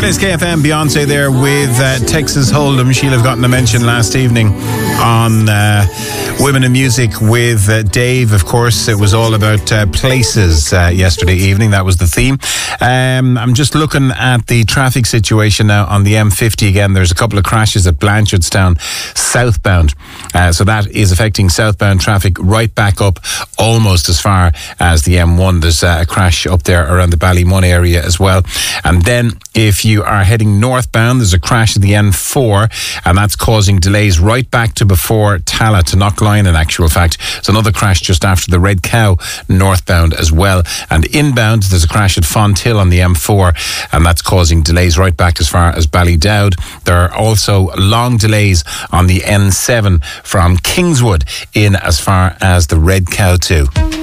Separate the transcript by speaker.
Speaker 1: It's KFM. Beyonce there with Texas Hold'em. She'll have gotten a mention last evening on Women in Music with Dave. Of course, it was all about places yesterday evening. That was the theme. I'm just looking at the traffic situation now on the M50 again. There's a couple of crashes at Blanchardstown southbound. So that is affecting southbound traffic right back up almost as far as the M1. There's a crash up there around the Ballymun area as well. And then if you are heading northbound, there's a crash at the N4, and that's causing delays right back to before Tala to Knockline. In actual fact, there's another crash just after the Red Cow northbound as well. And inbound, there's a crash at Fonthill on the M4, and that's causing delays right back as far as Ballydowd. There are also long delays on the N7 from Kingswood in as far as the Red Cow too.